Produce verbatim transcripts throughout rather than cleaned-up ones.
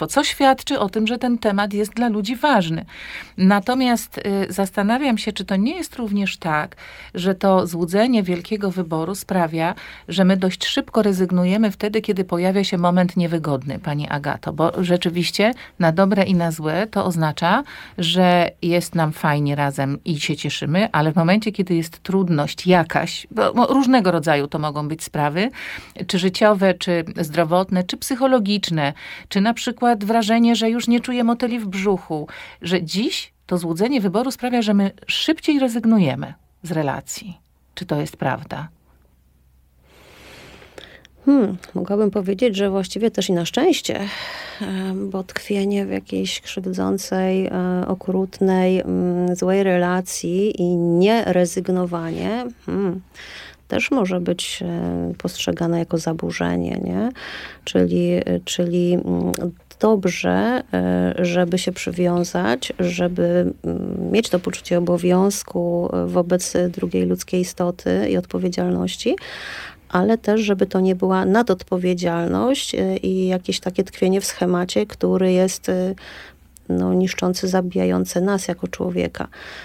małżeństwo, co świadczy o tym, że ten temat jest dla ludzi ważny. Natomiast y, zastanawiam się, czy to nie jest również tak, że to złudzenie wielkiego wyboru sprawia, że my dość szybko rezygnujemy wtedy, kiedy pojawia się moment niewygodny, pani Agato, bo rzeczywiście na dobre i na złe to oznacza, że jest nam fajnie razem i się cieszymy, ale w momencie, kiedy jest trudność jakaś, bo różnego rodzaju to mogą być sprawy, czy życiowe, czy zdrowotne, czy psychologiczne, czy na przykład wrażenie, że już nie czuję motyli w brzuchu, że dziś to złudzenie wyboru sprawia, że my szybciej rezygnujemy z relacji. Czy to jest prawda? Hmm, mogłabym powiedzieć, że właściwie też i na szczęście, bo tkwienie w jakiejś krzywdzącej, okrutnej, złej relacji i nierezygnowanie hmm, też może być postrzegane jako zaburzenie, nie? Czyli, czyli dobrze, żeby się przywiązać, żeby mieć to poczucie obowiązku wobec drugiej ludzkiej istoty i odpowiedzialności, ale też, żeby to nie była nadodpowiedzialność i jakieś takie tkwienie w schemacie, który jest no, niszczący, zabijający nas jako człowieka.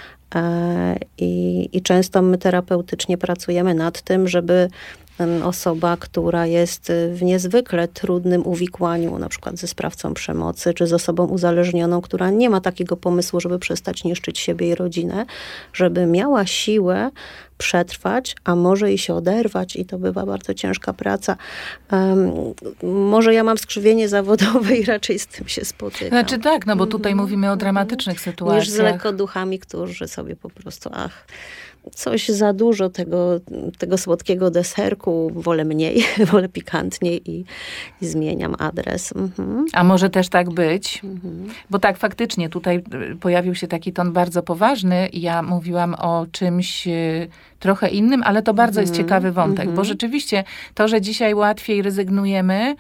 I, I często my terapeutycznie pracujemy nad tym, żeby osoba, która jest w niezwykle trudnym uwikłaniu, na przykład ze sprawcą przemocy, czy z osobą uzależnioną, która nie ma takiego pomysłu, żeby przestać niszczyć siebie i rodzinę, żeby miała siłę przetrwać, a może i się oderwać i to bywa bardzo ciężka praca. Um, może ja mam skrzywienie zawodowe i raczej z tym się spotykam. Znaczy tak, no bo tutaj mm-hmm. mówimy o dramatycznych sytuacjach. Niż z lekkoduchami, którzy sobie po prostu, ach, coś za dużo tego, tego słodkiego deserku, wolę mniej, wolę pikantniej i, i zmieniam adres. Mhm. A może też tak być? Mhm. Bo tak, faktycznie tutaj pojawił się taki ton bardzo poważny i ja mówiłam o czymś trochę innym, ale to bardzo jest ciekawy wątek, bo rzeczywiście to, że dzisiaj łatwiej rezygnujemy,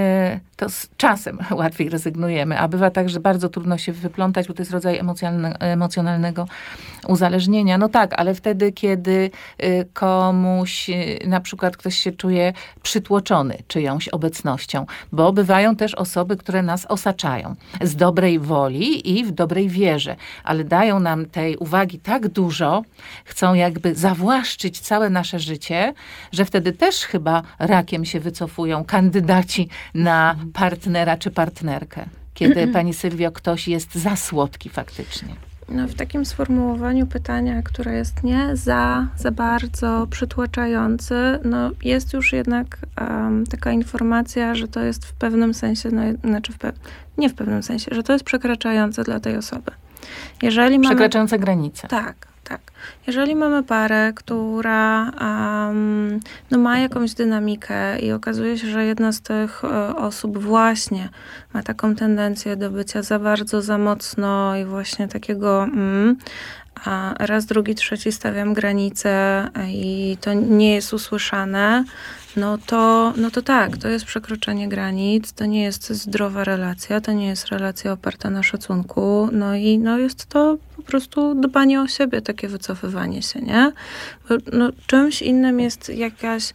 to z czasem łatwiej rezygnujemy, a bywa tak, że bardzo trudno się wyplątać, bo to jest rodzaj emocjonalnego uzależnienia. No tak, ale wtedy, kiedy komuś, na przykład ktoś się czuje przytłoczony czyjąś obecnością, bo bywają też osoby, które nas osaczają z dobrej woli i w dobrej wierze, ale dają nam tej uwagi tak dużo, chcą jakby zawłaszczyć całe nasze życie, że wtedy też chyba rakiem się wycofują kandydaci na partnera czy partnerkę. Kiedy, pani Sylwio, ktoś jest za słodki faktycznie. No, w takim sformułowaniu pytania, które jest nie za, za bardzo przytłaczający, no jest już jednak um, taka informacja, że to jest w pewnym sensie, no, znaczy w pe- nie w pewnym sensie, że to jest przekraczające dla tej osoby. Jeżeli Przekraczające mamy, granice. Tak. Tak. Jeżeli mamy parę, która um, no ma jakąś dynamikę i okazuje się, że jedna z tych e, osób właśnie ma taką tendencję do bycia za bardzo, za mocno i właśnie takiego mm, a raz, drugi, trzeci stawiam granicę i to nie jest usłyszane, no to, no to tak, to jest przekroczenie granic, to nie jest zdrowa relacja, to nie jest relacja oparta na szacunku, no i no jest to po prostu dbanie o siebie, takie wycofywanie się, nie? Bo, no, czymś innym jest jakaś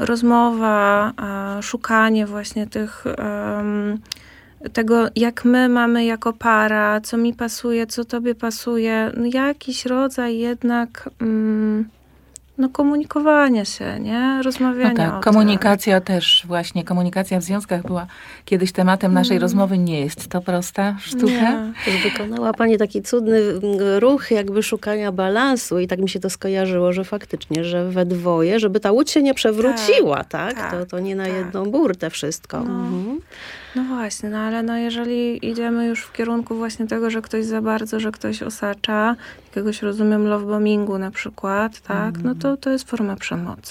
rozmowa, a, szukanie właśnie tych um, tego, jak my mamy jako para, co mi pasuje, co tobie pasuje, no jakiś rodzaj jednak mm, no komunikowania się, nie? Rozmawiania no tak, o komunikacja tym. Też właśnie, komunikacja w związkach była kiedyś tematem naszej mm. rozmowy. Nie jest to prosta sztuka. Wykonała pani taki cudny ruch jakby szukania balansu i tak mi się to skojarzyło, że faktycznie, że we dwoje, żeby ta łódź się nie przewróciła, tak? tak? To, to nie na tak. jedną burtę wszystko. No. Mhm. No właśnie, no ale no jeżeli idziemy już w kierunku właśnie tego, że ktoś za bardzo, że ktoś osacza, jakiegoś rozumiem lovebombingu na przykład, tak, mm. no to to jest forma przemocy.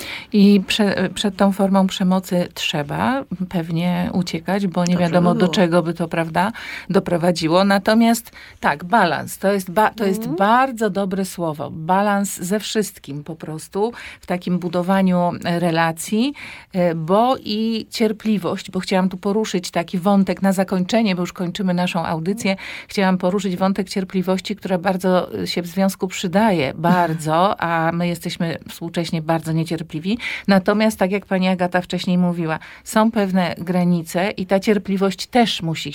I prze, przed tą formą przemocy trzeba pewnie uciekać, bo nie Dobrze wiadomo by do czego by to, prawda, doprowadziło. Natomiast tak, balans, to jest, ba, to mm. jest bardzo dobre słowo. Balans ze wszystkim po prostu w takim budowaniu relacji, bo i cierpliwość, bo chciałam tu poruszyć taki wątek na zakończenie, bo już kończymy naszą audycję. Chciałam poruszyć wątek cierpliwości, która bardzo się w związku przydaje, bardzo, a my jesteśmy współcześnie bardzo niecierpliwi. Natomiast, tak jak pani Agata wcześniej mówiła, są pewne granice i ta cierpliwość też musi